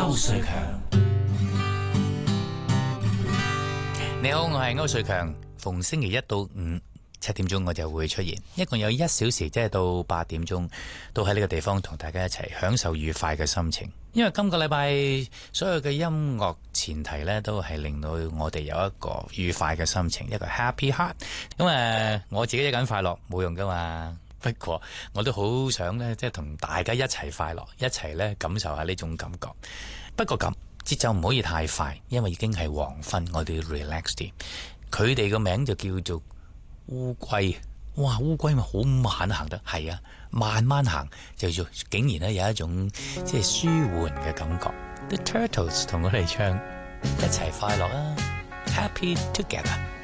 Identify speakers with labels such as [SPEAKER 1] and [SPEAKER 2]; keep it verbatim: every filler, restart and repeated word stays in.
[SPEAKER 1] 區瑞強。
[SPEAKER 2] 你好，我係區瑞強。逢星期一到五七點鐘我就會出現，一共有一小時，即係到八點鐘，都喺呢個地方同大家一齊享受愉快嘅心情。因為今個禮拜所有嘅音樂前提呢，都係令到我哋有一個愉快嘅心情，一個 happy heart。咁誒，我自己一個人快樂冇用噶嘛，不過我都好想呢，即係同大家一齊快樂，一齊呢感受下呢種感覺。不過咁節奏唔可以太快，因為已經係黃昏，我哋要 relax 啲。佢哋個名就叫做烏龜。哇，烏龜咪好慢行得，係啊，慢慢行就做，竟然咧有一種即係舒緩嘅感覺。The Turtles 同我哋唱，一齊快樂啊 ，Happy Together。